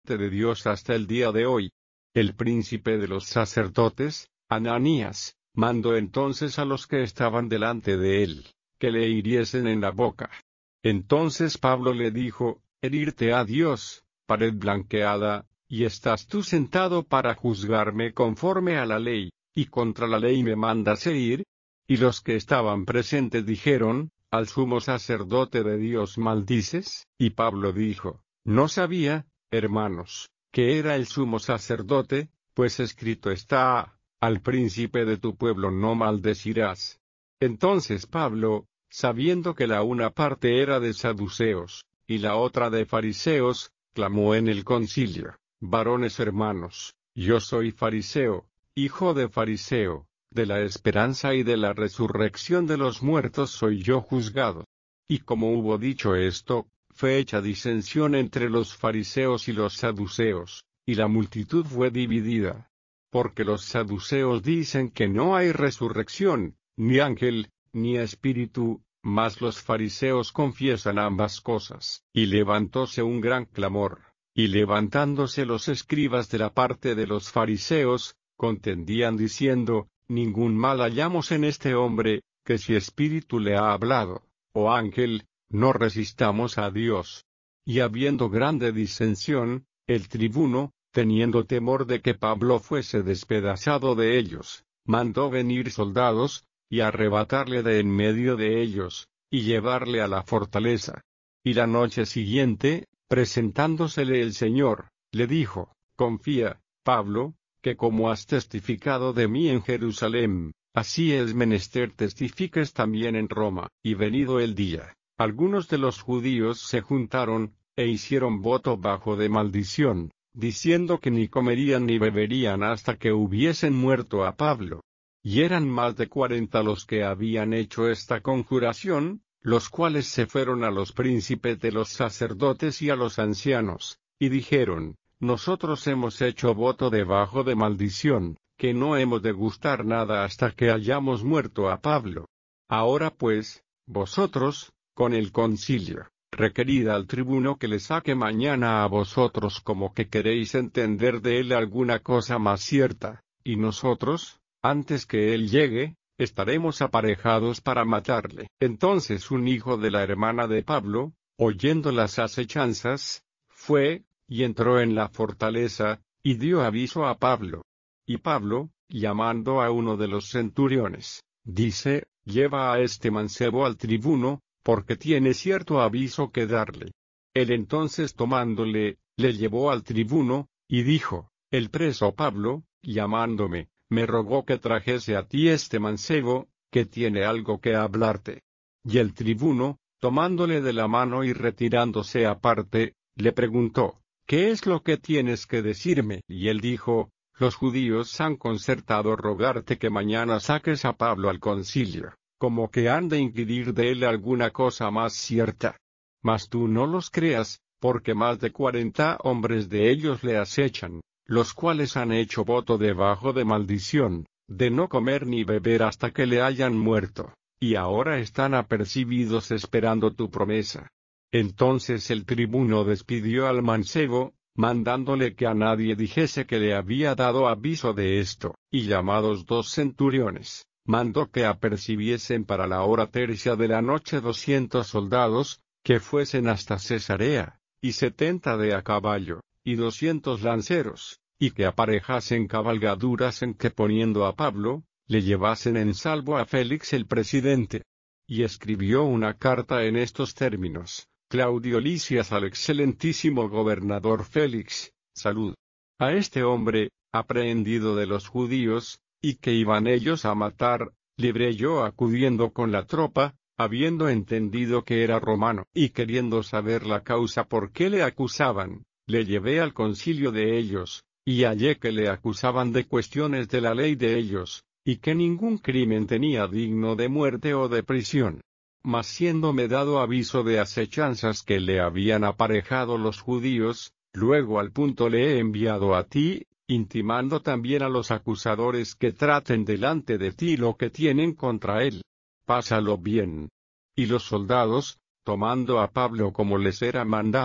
de Dios hasta el día de hoy. El príncipe de los sacerdotes, Ananías, mandó entonces a los que estaban delante de él, que le hiriesen en la boca. Entonces Pablo le dijo: «Herirte a Dios, pared blanqueada, y estás tú sentado para juzgarme conforme a la ley, y contra la ley me mandas herir». Y los que estaban presentes dijeron: «¿Al sumo sacerdote de Dios maldices?». Y Pablo dijo: «No sabía, hermanos, que era el sumo sacerdote, pues escrito está: al príncipe de tu pueblo no maldecirás». Entonces Pablo, sabiendo que la una parte era de saduceos, y la otra de fariseos, clamó en el concilio: «Varones hermanos, yo soy fariseo, hijo de fariseo, de la esperanza y de la resurrección de los muertos soy yo juzgado». Y como hubo dicho esto, fue hecha disensión entre los fariseos y los saduceos, y la multitud fue dividida. Porque los saduceos dicen que no hay resurrección, ni ángel, ni espíritu, mas los fariseos confiesan ambas cosas. Y levantóse un gran clamor, y levantándose los escribas de la parte de los fariseos, contendían diciendo: «Ningún mal hallamos en este hombre, que si espíritu le ha hablado, o ángel, no resistamos a Dios». Y habiendo grande disensión, el tribuno, teniendo temor de que Pablo fuese despedazado de ellos, mandó venir soldados, y arrebatarle de en medio de ellos, y llevarle a la fortaleza. Y la noche siguiente, presentándosele el Señor, le dijo: «Confía, Pablo, que como has testificado de mí en Jerusalén, así es menester testifiques también en Roma». Y venido el día, algunos de los judíos se juntaron, e hicieron voto bajo de maldición, diciendo que ni comerían ni beberían hasta que hubiesen muerto a Pablo. Y eran más de 40 los que habían hecho esta conjuración, los cuales se fueron a los príncipes de los sacerdotes y a los ancianos, y dijeron: «Nosotros hemos hecho voto debajo de maldición, que no hemos de gustar nada hasta que hayamos muerto a Pablo. Ahora pues, vosotros, con el concilio, requerid al tribuno que le saque mañana a vosotros como que queréis entender de él alguna cosa más cierta, y nosotros, antes que él llegue, estaremos aparejados para matarle». Entonces un hijo de la hermana de Pablo, oyendo las acechanzas, fue, y entró en la fortaleza, y dio aviso a Pablo. Y Pablo, llamando a uno de los centuriones, dice: «Lleva a este mancebo al tribuno, porque tiene cierto aviso que darle». Él entonces tomándole, le llevó al tribuno, y dijo: «El preso Pablo, llamándome, me rogó que trajese a ti este mancebo, que tiene algo que hablarte». Y el tribuno, tomándole de la mano y retirándose aparte, le preguntó: «¿Qué es lo que tienes que decirme?». Y él dijo: «Los judíos han concertado rogarte que mañana saques a Pablo al concilio, como que han de inquirir de él alguna cosa más cierta. Mas tú no los creas, porque más de 40 hombres de ellos le acechan, los cuales han hecho voto debajo de maldición, de no comer ni beber hasta que le hayan muerto, y ahora están apercibidos esperando tu promesa». Entonces el tribuno despidió al mancebo, mandándole que a nadie dijese que le había dado aviso de esto, y llamados 2 centuriones, mandó que apercibiesen para la hora tercia de la noche 200 soldados, que fuesen hasta Cesarea, y 70 de a caballo, y 200 lanceros, y que aparejasen cabalgaduras en que poniendo a Pablo, le llevasen en salvo a Félix el presidente. Y escribió una carta en estos términos: «Claudio Lisias al excelentísimo gobernador Félix, salud. A este hombre, aprehendido de los judíos, y que iban ellos a matar, libré yo acudiendo con la tropa, habiendo entendido que era romano, y queriendo saber la causa por qué le acusaban, le llevé al concilio de ellos, y hallé que le acusaban de cuestiones de la ley de ellos, y que ningún crimen tenía digno de muerte o de prisión. Mas siéndome dado aviso de acechanzas que le habían aparejado los judíos, luego al punto le he enviado a ti, intimando también a los acusadores que traten delante de ti lo que tienen contra él. Pásalo bien». Y los soldados, tomando a Pablo como les era mandado,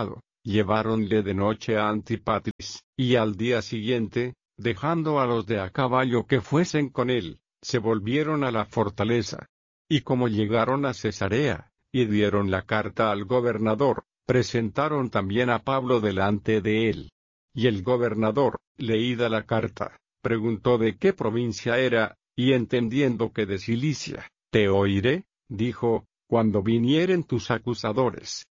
Lleváronle de noche a Antipatris, y al día siguiente, dejando a los de a caballo que fuesen con él, se volvieron a la fortaleza. Y como llegaron a Cesarea, y dieron la carta al gobernador, presentaron también a Pablo delante de él. Y el gobernador, leída la carta, preguntó de qué provincia era, y entendiendo que de Cilicia, te oiré, dijo, cuando vinieren tus acusadores.